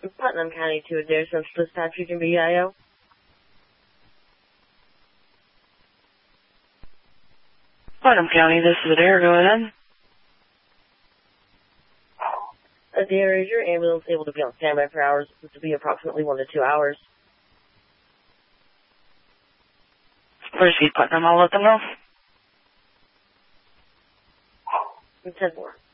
Putnam County to Adair Central Dispatch, you can be IO. Putnam County, this is Adair, go ahead. Adair, is your ambulance able to be on standby for hours? This will be approximately 1 to 2 hours. Proceed, Putnam, I'll let them know. 10-4.